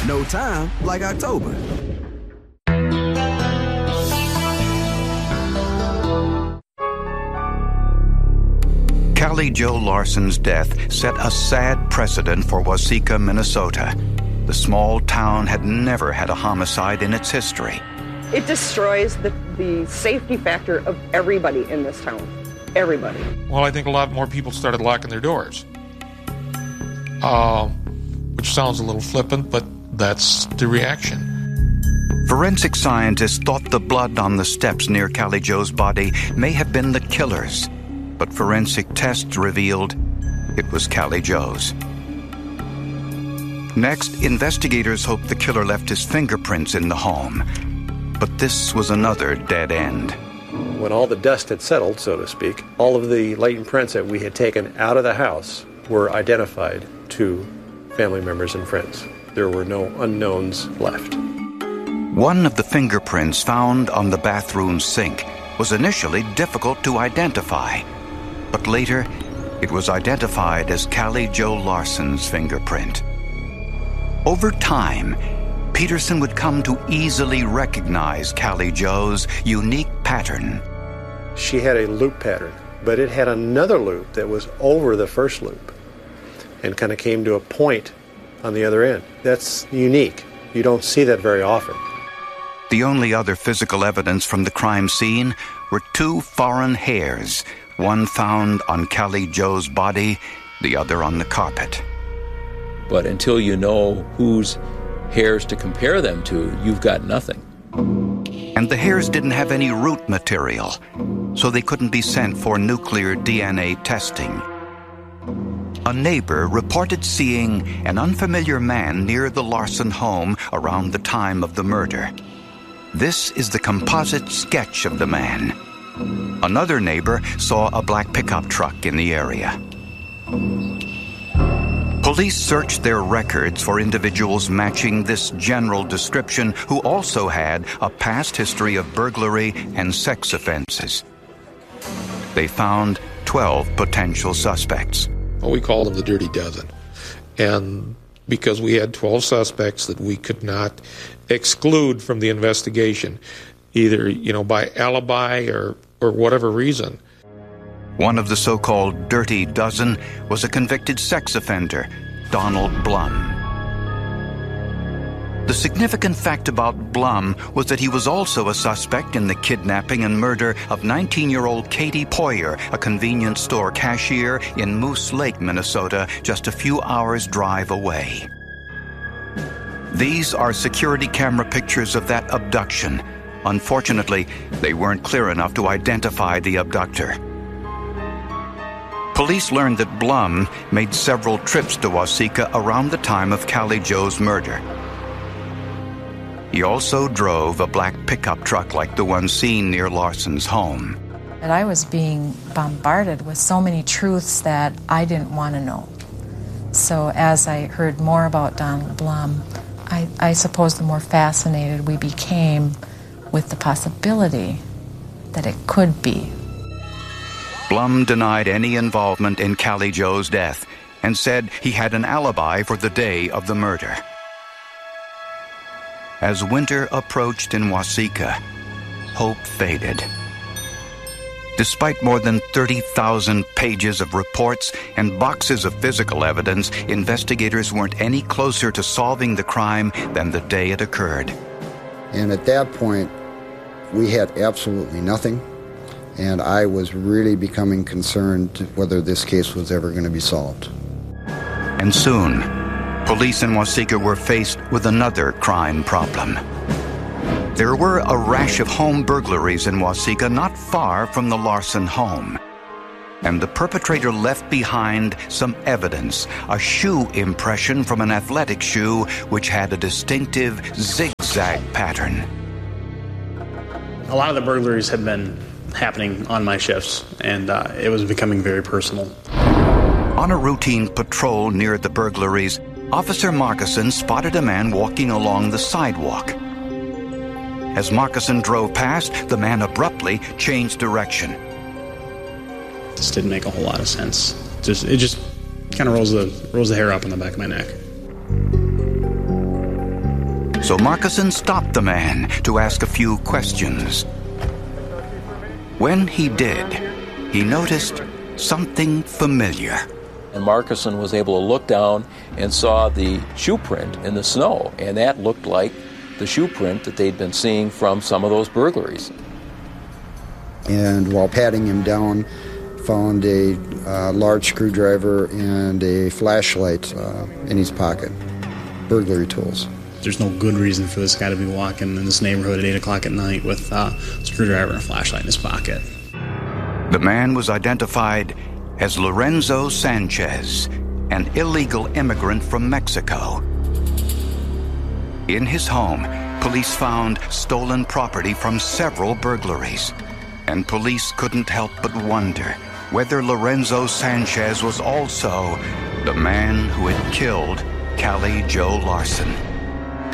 No time like October. Callie Jo Larson's death set a sad precedent for Waseca, Minnesota. The small town had never had a homicide in its history. It destroys the safety factor of everybody in this town. Everybody. Well, I think a lot more people started locking their doors. Which sounds a little flippant, but that's the reaction. Forensic scientists thought the blood on the steps near Callie Jo's body may have been the killer's, but forensic tests revealed it was Callie Jo's. Next, investigators hoped the killer left his fingerprints in the home, but this was another dead end. When all the dust had settled, so to speak, all of the latent prints that we had taken out of the house were identified to family members and friends. There were no unknowns left. One of the fingerprints found on the bathroom sink was initially difficult to identify, but later it was identified as Callie Jo Larson's fingerprint. Over time, Peterson would come to easily recognize Callie Jo's unique pattern. She had a loop pattern, but it had another loop that was over the first loop and kind of came to a point on the other end. That's unique. You don't see that very often. The only other physical evidence from the crime scene were two foreign hairs, one found on Callie Jo's body, the other on the carpet. But until you know whose hairs to compare them to, you've got nothing. And the hairs didn't have any root material, so they couldn't be sent for nuclear DNA testing. A neighbor reported seeing an unfamiliar man near the Larson home around the time of the murder. This is the composite sketch of the man. Another neighbor saw a black pickup truck in the area. Police searched their records for individuals matching this general description who also had a past history of burglary and sex offenses. They found 12 potential suspects. Well, we called them the Dirty Dozen. And because we had 12 suspects that we could not exclude from the investigation, either, by alibi or whatever reason. One of the so-called Dirty Dozen was a convicted sex offender, Donald Blum. The significant fact about Blum was that he was also a suspect in the kidnapping and murder of 19-year-old Katie Poyer, a convenience store cashier in Moose Lake, Minnesota, just a few hours' drive away. These are security camera pictures of that abduction. Unfortunately, they weren't clear enough to identify the abductor. Police learned that Blum made several trips to Waseca around the time of Callie Jo's murder. He also drove a black pickup truck like the one seen near Larson's home. And I was being bombarded with so many truths that I didn't want to know. So as I heard more about Donald Blum, I suppose the more fascinated we became with the possibility that it could be. Blum denied any involvement in Callie Jo's death and said he had an alibi for the day of the murder. As winter approached in Waseca, hope faded. Despite more than 30,000 pages of reports and boxes of physical evidence, investigators weren't any closer to solving the crime than the day it occurred. And at that point, we had absolutely nothing, and I was really becoming concerned whether this case was ever going to be solved. And soon, police in Waseca were faced with another crime problem. There were a rash of home burglaries in Waseca not far from the Larson home. And the perpetrator left behind some evidence, a shoe impression from an athletic shoe which had a distinctive zigzag pattern. A lot of the burglaries had been happening on my shifts, and it was becoming very personal. On a routine patrol near the burglaries, Officer Markison spotted a man walking along the sidewalk. As Markison drove past, the man abruptly changed direction. This didn't make a whole lot of sense. It just kind of rolls the hair up on the back of my neck. So Markison stopped the man to ask a few questions. When he did, he noticed something familiar. And Markison was able to look down and saw the shoe print in the snow, and that looked like the shoe print that they'd been seeing from some of those burglaries. And while patting him down, found a large screwdriver and a flashlight in his pocket, burglary tools. There's no good reason for this guy to be walking in this neighborhood at 8 o'clock at night with a screwdriver and a flashlight in his pocket. The man was identified as Lorenzo Sanchez, an illegal immigrant from Mexico. In his home, police found stolen property from several burglaries, and police couldn't help but wonder whether Lorenzo Sanchez was also the man who had killed Callie Jo Larson.